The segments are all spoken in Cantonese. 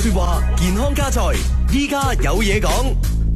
說話健康加菜，依家有嘢講。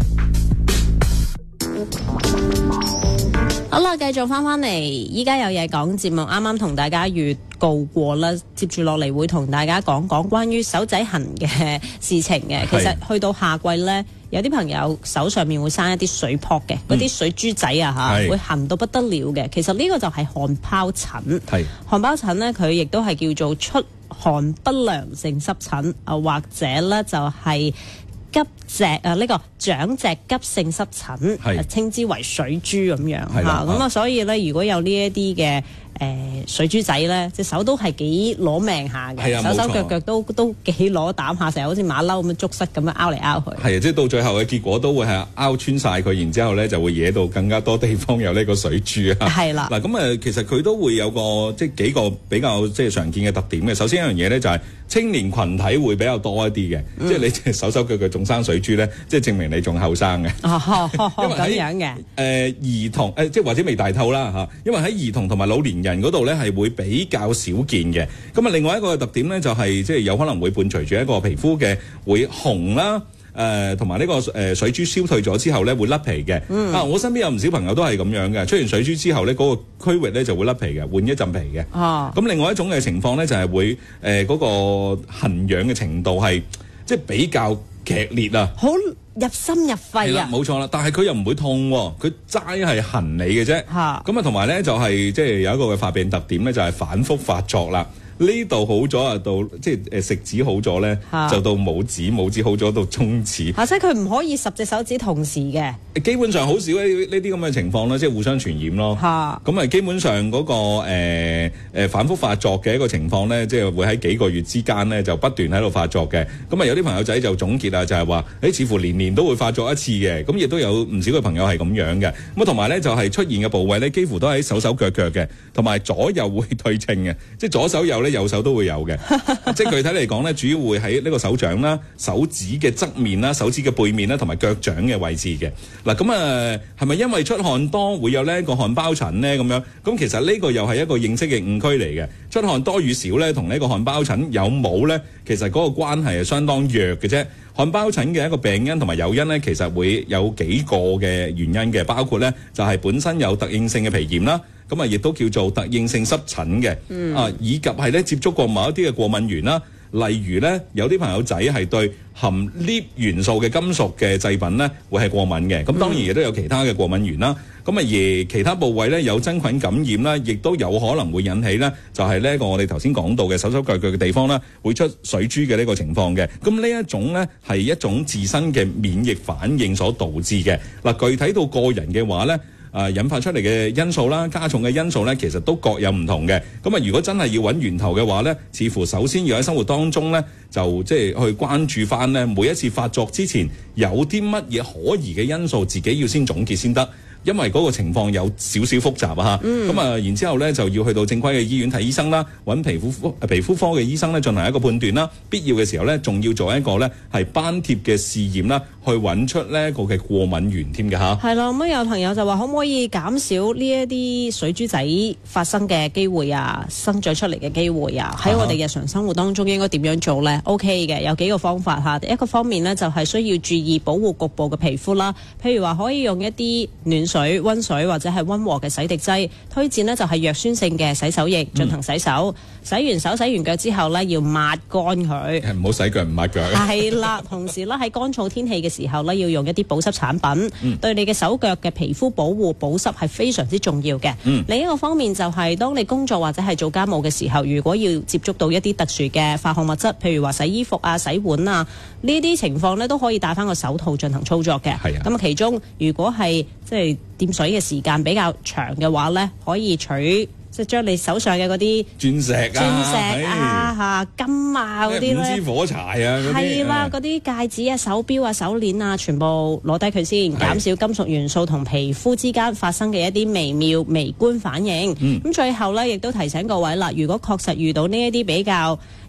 好啦，繼續翻嚟，依家有嘢講節目，啱啱同大家預告過啦，接住落嚟會同大家講講關於手仔痕嘅事情嘅。其實去到夏季呢，有啲朋友手上面會生一啲水泡嘅，嗰啲水珠仔啊會痕到不得了嘅。其實呢個就係汗疱疹。汗疱疹呢，佢亦都係叫做出汗不良性濕疹啊，或者呢就係急脊呢個長脊急性濕疹，稱之為水珠咁樣嚇。咁啊，所以咧，如果有呢一啲嘅水珠仔咧，隻手都係幾攞命下嘅，手手腳腳都幾攞膽下，成日好似馬騮咁樣捉虱咁樣拗嚟拗去。係啊， 即係到最後嘅結果都會係拗穿晒佢，然之後咧就會惹到更加多地方有呢個水珠啊。係啦，嗱咁其實佢都會有個即係幾個比較即係常見嘅特點嘅。首先一樣嘢咧就係青年群體會比較多一啲嘅，即係你隻手手腳腳仲生水珠咧，即係證明你仲後生嘅。咁樣嘅兒童即係或者未大透啦嚇，因為喺兒童同埋老年人嗰度咧係會比較少見嘅。咁啊，另外一個特點咧就係即係有可能會伴隨住一個皮膚嘅會紅啦。同埋呢個水珠消退咗之後咧會甩皮嘅。我身邊有唔少朋友都係咁樣嘅，出完水珠之後咧嗰個區域咧就會甩皮嘅，換一陣皮嘅。咁另外一種嘅情況咧就係會嗰個痕癢嘅程度係即係比較劇烈啊，好入心入肺啊。 冇錯啦，但係佢又唔會痛，佢齋係痕你嘅啫。咁啊，同埋咧就係即係有一個嘅發病特點咧，就係反覆發作啦。呢度好咗啊，到即係食指好咗咧，就到拇指好咗到中指。 即係佢唔可以10隻手指同時嘅。 基本上好少呢啲咁嘅情況啦，即係互相傳染咯。咁啊，基本上嗰個反覆發作嘅一個情況咧，即係會喺幾個月之間咧就不斷喺度發作嘅。咁啊，有啲朋友仔就總結啊，就係話似乎年年都會發作一次嘅。咁亦都有唔少嘅朋友係咁樣嘅。咁啊，同埋咧就係出現嘅部位咧，幾乎都喺手手腳腳嘅，同埋左右會對稱嘅，即係左手右。右手都會有嘅，即係具體嚟講咧，主要會喺呢個手掌啦、手指嘅側面啦、手指嘅背面啦，同埋腳掌嘅位置嘅。嗱，咁係咪因為出汗多會有呢個汗疱疹咧？咁樣咁其實呢個又係一個認識嘅誤區嚟嘅。出汗多與少咧，同呢個汗疱疹有冇咧？其實嗰個關係係相當弱嘅啫。汗疱疹嘅一個病因同埋誘因咧，其實會有幾個嘅原因嘅，包括咧就係本身有突應性嘅皮炎啦。咁啊，亦都叫做突應性濕疹嘅，以及係咧接觸過某一啲嘅過敏源啦，例如咧有啲朋友仔係對含鎳元素嘅金屬嘅製品咧會係過敏嘅，咁當然亦都有其他嘅過敏源啦。咁啊，而其他部位咧有真菌感染啦，亦都有可能會引起咧就係呢個我哋頭先講到嘅手手腳腳嘅地方啦，會出水珠嘅呢個情況嘅。咁呢一種咧係一種自身嘅免疫反應所導致嘅。嗱，具體到個人嘅話咧。引發出嚟嘅因素啦，加重嘅因素咧，其實都各有唔同嘅。咁啊，如果真係要揾源頭嘅話咧，似乎首先要喺生活當中咧，就即係去關注翻咧，每一次發作之前有啲乜嘢可疑嘅因素，自己要先總結先得。因為嗰個情況有少少複雜啊嚇，咁然之後咧就要去到正規嘅醫院睇醫生啦，揾皮膚科嘅醫生咧進行一個判斷啦，必要嘅時候咧仲要做一個咧係斑貼嘅試驗啦，去揾出呢個嘅過敏源添嘅嚇。係啦，咁有朋友就話可唔可以減少呢一啲水珠仔發生嘅機會啊，生長出嚟嘅機會啊？喺我哋日常生活當中應該點樣做咧？OK 嘅，有幾個方法嚇。一個方面咧就係需要注意保護局部嘅皮膚啦，譬如話可以用一啲暖水、溫水或者係溫和嘅洗滌劑，推薦呢就係弱酸性嘅洗手液進行洗手。洗完手、洗完腳之後呢，要抹乾佢。唔好洗腳唔抹腳。係啦，同時呢喺乾燥天氣嘅時候呢，要用一啲保濕產品，對你嘅手腳嘅皮膚保護保濕係非常之重要嘅。另一個方面就係當你工作或者係做家務嘅時候，如果要接觸到一啲特殊嘅化學物質，譬如話洗衣服啊、洗碗啊呢啲情況呢，都可以戴翻個手套進行操作嘅。係啊。咁其中如果係即係掂水嘅時間比較長嘅話咧，可以取即係將你手上嘅嗰啲鑽石啊、金啊嗰啲咧，五支火柴啊，係啦，嗰啲戒指啊、手錶啊、手鏈啊，全部攞低佢先，減少金屬元素同皮膚之間發生嘅一啲微妙微觀反應。咁最後咧，亦都提醒各位啦，如果確實遇到呢一啲比較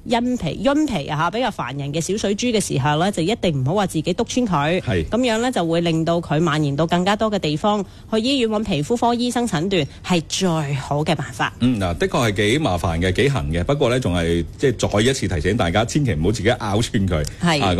陰皮啊比較煩人嘅小水珠嘅時候咧，就一定唔好話自己篤穿佢，咁樣咧就會令到佢蔓延到更加多嘅地方。去醫院揾皮膚科醫生診斷係最好嘅辦法。 嗱，的確係幾麻煩嘅，幾痕嘅。不過咧，仲係即係再一次提醒大家，千祈唔好自己拗穿佢。